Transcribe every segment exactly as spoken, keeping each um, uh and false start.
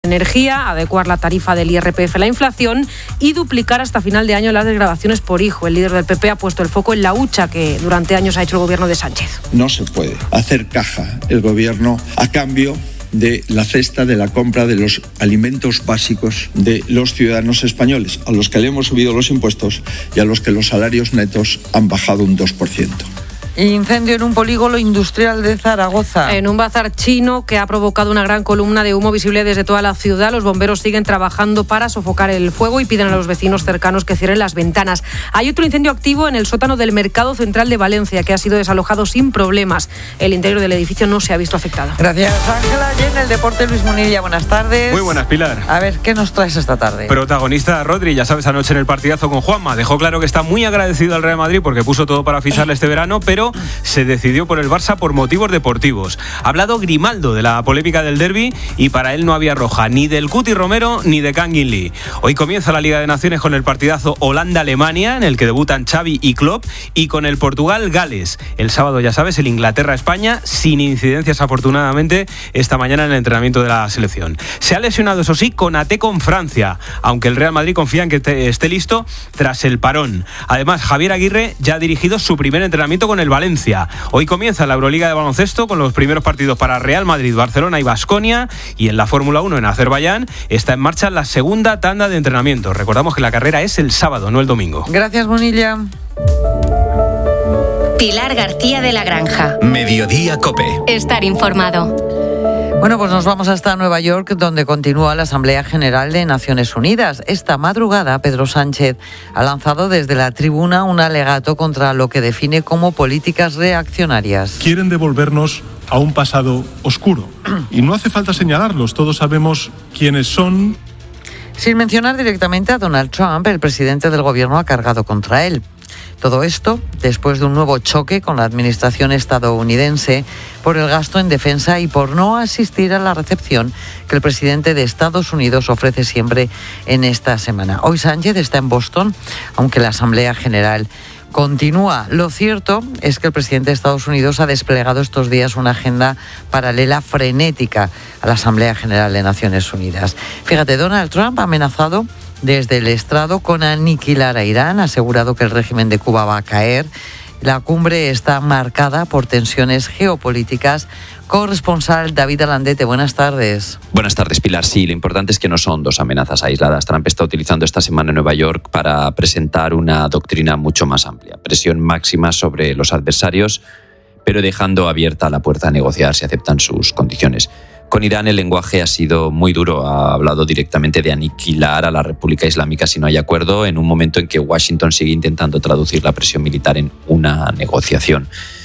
energía, adecuar la tarifa del I R P F a la inflación y duplicar hasta final de año las desgravaciones por hijo. El líder del P P ha puesto el foco en la hucha que durante años ha hecho el gobierno de Sánchez. No se puede hacer caja el gobierno a cambio de la cesta de la compra de los alimentos básicos de los ciudadanos españoles, a los que le hemos subido los impuestos y a los que los salarios netos han bajado un dos por ciento. Incendio en un polígono industrial de Zaragoza. En un bazar chino que ha provocado una gran columna de humo visible desde toda la ciudad. Los bomberos siguen trabajando para sofocar el fuego y piden a los vecinos cercanos que cierren las ventanas. Hay otro incendio activo en el sótano del Mercado Central de Valencia, que ha sido desalojado sin problemas. El interior del edificio no se ha visto afectado. Gracias, Ángela. Y en el deporte, Luis Munilla, buenas tardes. Muy buenas, Pilar. A ver, ¿qué nos traes esta tarde? Protagonista Rodri, ya sabes, anoche en el partidazo con Juanma. Dejó claro que está muy agradecido al Real Madrid porque puso todo para ficharle este verano, pero se decidió por el Barça por motivos deportivos. Ha hablado Grimaldo de la polémica del derbi y para él no había roja ni del Cuti Romero ni de Kangin Lee. Hoy comienza la Liga de Naciones con el partidazo Holanda-Alemania, en el que debutan Xavi y Klopp, y con el Portugal-Gales. El sábado, ya sabes, el Inglaterra-España, sin incidencias afortunadamente esta mañana en el entrenamiento de la selección. Se ha lesionado, eso sí, Konaté con Francia, aunque el Real Madrid confía en que te, esté listo tras el parón. Además, Javier Aguirre ya ha dirigido su primer entrenamiento con el Valencia. Hoy comienza la Euroliga de baloncesto con los primeros partidos para Real Madrid, Barcelona y Baskonia, y en la Fórmula uno en Azerbaiyán está en marcha la segunda tanda de entrenamiento. Recordamos que la carrera es el sábado, no el domingo. Gracias, Bonilla. Pilar García de la Granja. Mediodía COPE. Estar informado. Bueno, pues nos vamos hasta Nueva York, donde continúa la Asamblea General de Naciones Unidas. Esta madrugada, Pedro Sánchez ha lanzado desde la tribuna un alegato contra lo que define como políticas reaccionarias. Quieren devolvernos a un pasado oscuro. Y no hace falta señalarlos, todos sabemos quiénes son. Sin mencionar directamente a Donald Trump, el presidente del gobierno ha cargado contra él. Todo esto después de un nuevo choque con la administración estadounidense por el gasto en defensa y por no asistir a la recepción que el presidente de Estados Unidos ofrece siempre en esta semana. Hoy Sánchez está en Boston, aunque la Asamblea General continúa. Lo cierto es que el presidente de Estados Unidos ha desplegado estos días una agenda paralela frenética a la Asamblea General de Naciones Unidas. Fíjate, Donald Trump ha amenazado desde el estrado con aniquilar a Irán, ha asegurado que el régimen de Cuba va a caer. La cumbre está marcada por tensiones geopolíticas. Corresponsal David Alandete, buenas tardes. Buenas tardes, Pilar. Sí, lo importante es que no son dos amenazas aisladas. Trump está utilizando esta semana en Nueva York para presentar una doctrina mucho más amplia. Presión máxima sobre los adversarios, pero dejando abierta la puerta a negociar si aceptan sus condiciones. Con Irán el lenguaje ha sido muy duro. Ha hablado directamente de aniquilar a la República Islámica si no hay acuerdo, en un momento en que Washington sigue intentando traducir la presión militar en una negociación.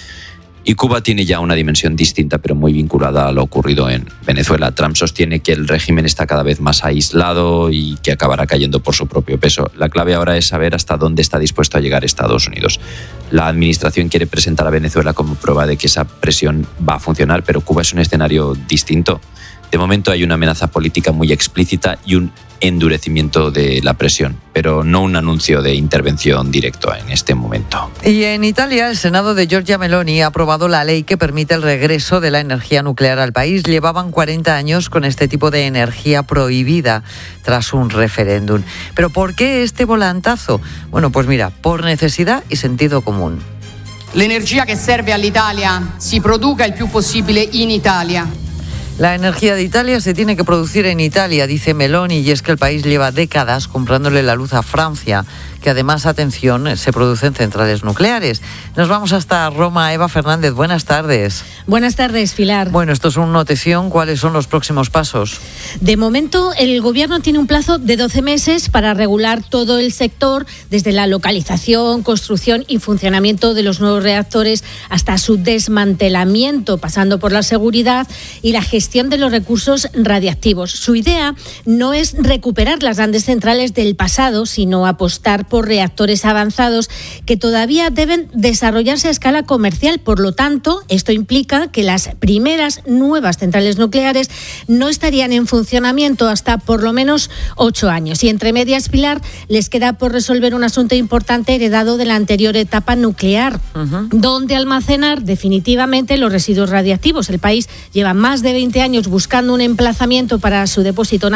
Y Cuba tiene ya una dimensión distinta, pero muy vinculada a lo ocurrido en Venezuela. Trump sostiene que el régimen está cada vez más aislado y que acabará cayendo por su propio peso. La clave ahora es saber hasta dónde está dispuesto a llegar Estados Unidos. La administración quiere presentar a Venezuela como prueba de que esa presión va a funcionar, pero Cuba es un escenario distinto. De momento hay una amenaza política muy explícita y un endurecimiento de la presión, pero no un anuncio de intervención directo en este momento. Y en Italia, el Senado de Giorgia Meloni ha aprobado la ley que permite el regreso de la energía nuclear al país. Llevaban cuarenta años con este tipo de energía prohibida tras un referéndum. ¿Pero por qué este volantazo? Bueno, pues mira, por necesidad y sentido común. L'energia che serve all'Italia si produca il più possibile in Italia. La energía de Italia se tiene que producir en Italia, dice Meloni, y es que el país lleva décadas comprándole la luz a Francia, que además, atención, se producen centrales nucleares. Nos vamos hasta Roma. Eva Fernández, buenas tardes. Buenas tardes, Pilar. Bueno, esto es una notición. ¿Cuáles son los próximos pasos? De momento, el Gobierno tiene un plazo de doce meses para regular todo el sector, desde la localización, construcción y funcionamiento de los nuevos reactores hasta su desmantelamiento, pasando por la seguridad y la gestión de los recursos radiactivos. Su idea no es recuperar las grandes centrales del pasado, sino apostar por reactores avanzados que todavía deben desarrollarse a escala comercial. Por lo tanto, esto implica que las primeras nuevas centrales nucleares no estarían en funcionamiento hasta por lo menos ocho años. Y entre medias, Pilar, les queda por resolver un asunto importante heredado de la anterior etapa nuclear, uh-huh. donde almacenar definitivamente los residuos radiactivos. El país lleva más de veinte años buscando un emplazamiento para su depósito